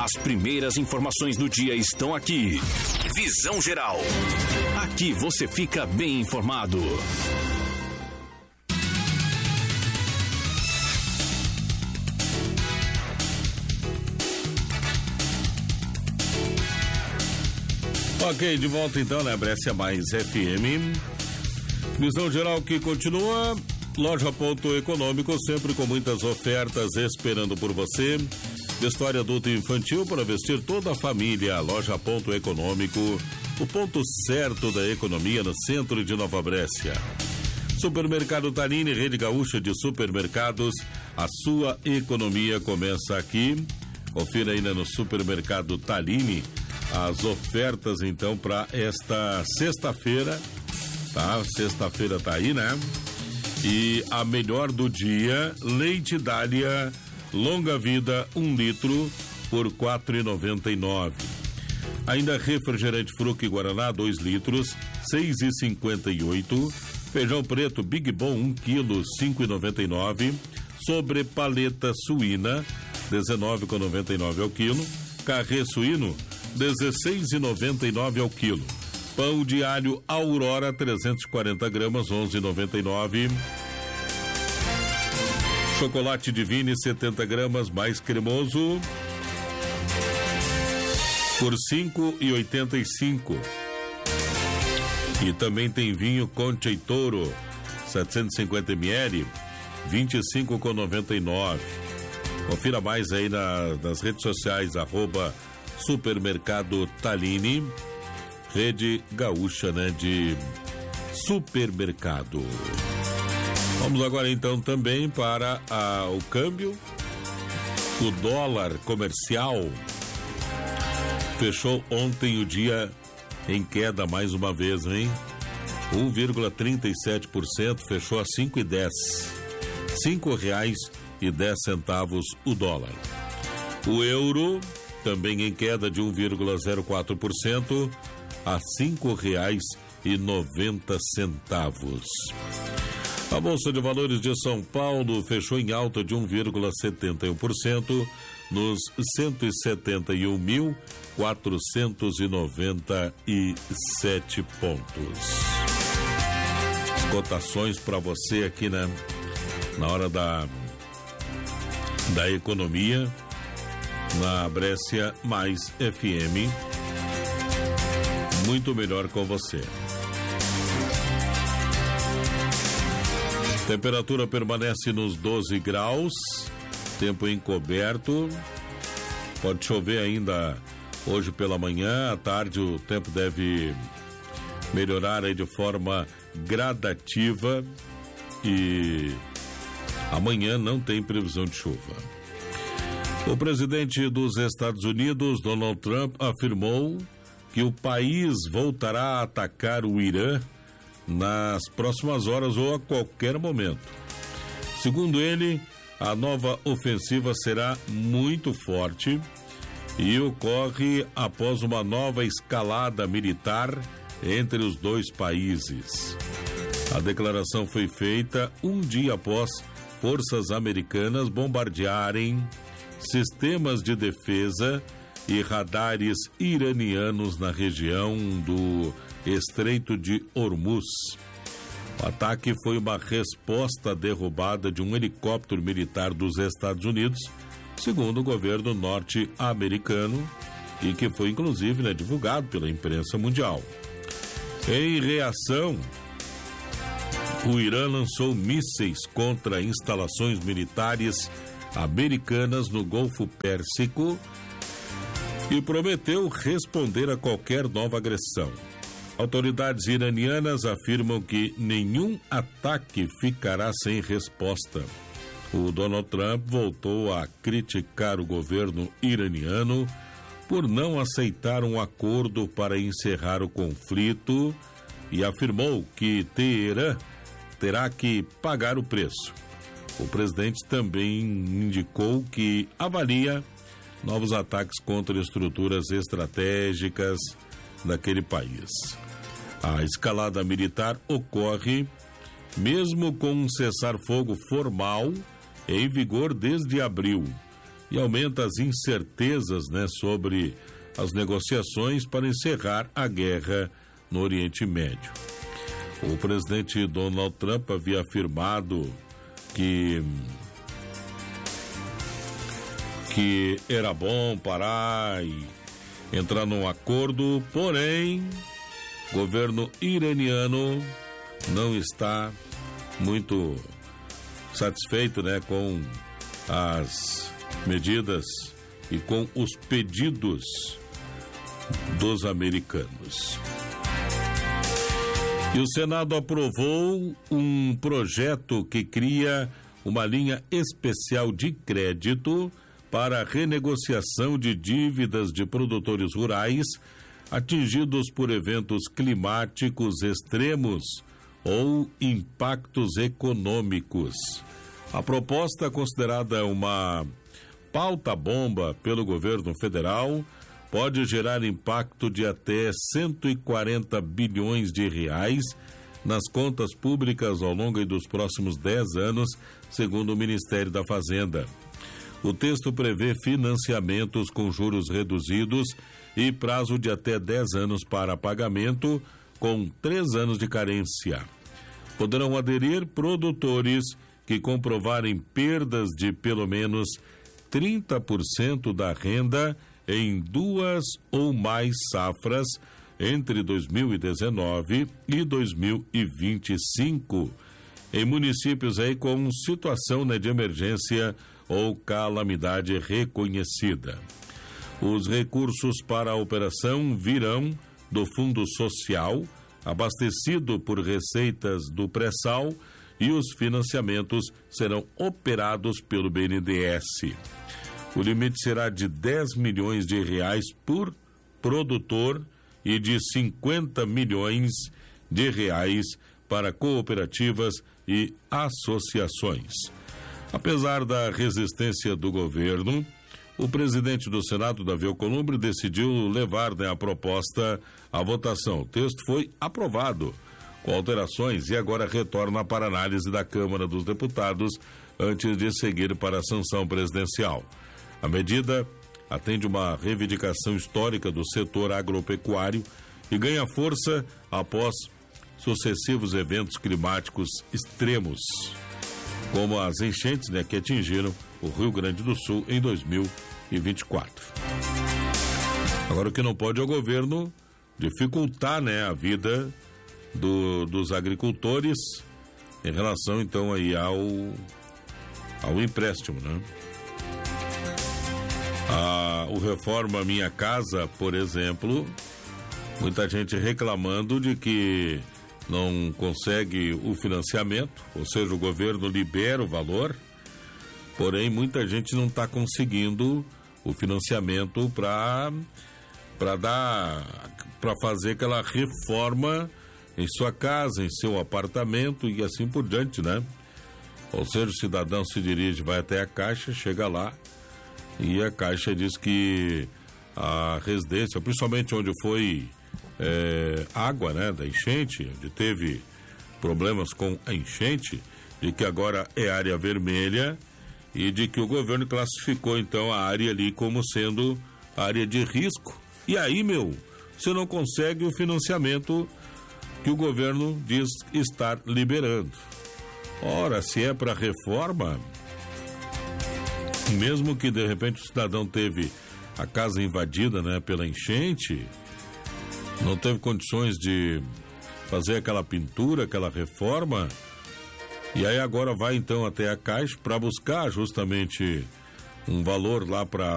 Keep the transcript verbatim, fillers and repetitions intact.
As primeiras informações do dia estão aqui. Visão Geral. Aqui você fica bem informado. Ok, de volta então, né? Brescia Mais F M. Visão Geral que continua. Loja Ponto Econômico, sempre com muitas ofertas esperando por você. Vestuário adulto e infantil para vestir toda a família. Loja Ponto Econômico, o ponto certo da economia no centro de Nova Brécia. Supermercado Tallini, rede gaúcha de supermercados. A sua economia começa aqui. Confira ainda no Supermercado Tallini as ofertas então para esta sexta-feira, tá? Sexta-feira tá aí, né? E a melhor do dia, leite Dália longa vida, um litro por quatro reais e noventa e nove centavos. Ainda refrigerante Fruc Guaraná, dois litros, seis reais e cinquenta e oito centavos. Feijão preto Big Bom, um quilo, cinco reais e noventa e nove centavos. Sobre paleta suína, dezenove reais e noventa e nove centavos ao quilo. Carré suíno, dezesseis reais e noventa e nove centavos ao quilo. Pão de alho Aurora, trezentos e quarenta gramas, onze reais e noventa e nove centavos. Chocolate Divine, setenta gramas, mais cremoso, por cinco reais e oitenta e cinco centavos. E também tem vinho Concha e Toro, setecentos e cinquenta mililitros, vinte e cinco reais e noventa e nove centavos. Confira mais aí na, nas redes sociais, arroba Supermercado Tallini, rede gaúcha, né, de supermercado. Vamos agora então também para a, o câmbio. O dólar comercial fechou ontem o dia em queda mais uma vez, hein? um vírgula trinta e sete por cento, fechou a cinco e dez. Cinco reais e dez centavos o dólar. O euro também em queda de um vírgula zero quatro por cento a cinco reais e noventa centavos. A Bolsa de Valores de São Paulo fechou em alta de um vírgula setenta e um por cento nos cento e setenta e um mil, quatrocentos e noventa e sete pontos. As cotações para você aqui, né? Na hora da da economia, na Brescia Mais F M. Muito melhor com você. Temperatura permanece nos doze graus, tempo encoberto, pode chover ainda hoje pela manhã, à tarde o tempo deve melhorar aí de forma gradativa e amanhã não tem previsão de chuva. O presidente dos Estados Unidos, Donald Trump, afirmou que o país voltará a atacar o Irã nas próximas horas ou a qualquer momento. Segundo ele, a nova ofensiva será muito forte e ocorre após uma nova escalada militar entre os dois países. A declaração foi feita um dia após forças americanas bombardearem sistemas de defesa e radares iranianos na região do Estreito de Hormuz. O ataque foi uma resposta à derrubada de um helicóptero militar dos Estados Unidos, segundo o governo norte-americano, e que foi inclusive, né, divulgado pela imprensa mundial. Em reação, o Irã lançou mísseis contra instalações militares americanas no Golfo Pérsico e prometeu responder a qualquer nova agressão. Autoridades iranianas afirmam que nenhum ataque ficará sem resposta. O Donald Trump voltou a criticar o governo iraniano por não aceitar um acordo para encerrar o conflito e afirmou que Teherã terá que pagar o preço. O presidente também indicou que avalia novos ataques contra estruturas estratégicas daquele país. A escalada militar ocorre mesmo com um cessar-fogo formal em vigor desde abril, e aumenta as incertezas, né, sobre as negociações para encerrar a guerra no Oriente Médio. O presidente Donald Trump havia afirmado que que era bom parar e entrar num acordo, porém, o governo iraniano não está muito satisfeito, né, com as medidas e com os pedidos dos americanos. E o Senado aprovou um projeto que cria uma linha especial de crédito para a renegociação de dívidas de produtores rurais atingidos por eventos climáticos extremos ou impactos econômicos. A proposta, considerada uma pauta-bomba pelo governo federal, pode gerar impacto de até cento e quarenta bilhões de reais nas contas públicas ao longo dos próximos dez anos, segundo o Ministério da Fazenda. O texto prevê financiamentos com juros reduzidos e prazo de até dez anos para pagamento, com três anos de carência. Poderão aderir produtores que comprovarem perdas de pelo menos trinta por cento da renda em duas ou mais safras entre dois mil e dezenove e dois mil e vinte e cinco, em municípios aí com situação, né, de emergência ou calamidade reconhecida. Os recursos para a operação virão do Fundo Social, abastecido por receitas do pré-sal, e os financiamentos serão operados pelo B N D E S. O limite será de dez milhões de reais por produtor e de cinquenta milhões de reais para cooperativas e associações. Apesar da resistência do governo, o presidente do Senado, Davi Alcolumbre, decidiu levar, né, a proposta à votação. O texto foi aprovado com alterações e agora retorna para análise da Câmara dos Deputados antes de seguir para a sanção presidencial. A medida atende uma reivindicação histórica do setor agropecuário e ganha força após sucessivos eventos climáticos extremos, como as enchentes, né, que atingiram o Rio Grande do Sul em dois mil e vinte e quatro. Agora, o que não pode é o governo dificultar, né, a vida do, dos agricultores em relação, então, aí ao, ao empréstimo, né? A, o Reforma Minha Casa, por exemplo, muita gente reclamando de que não consegue o financiamento, ou seja, o governo libera o valor, porém muita gente não está conseguindo o financiamento para para dar, para fazer aquela reforma em sua casa, em seu apartamento e assim por diante, né? Ou seja, o cidadão se dirige, vai até a Caixa, chega lá e a Caixa diz que a residência, principalmente onde foi É, água, né, da enchente, onde teve problemas com a enchente, de que agora é área vermelha e de que o governo classificou então a área ali como sendo área de risco. E aí, meu, você não consegue o financiamento que o governo diz estar liberando. Ora, se é para reforma, mesmo que de repente o cidadão teve a casa invadida, né, pela enchente, não teve condições de fazer aquela pintura, aquela reforma, e aí agora vai então até a Caixa para buscar justamente um valor lá para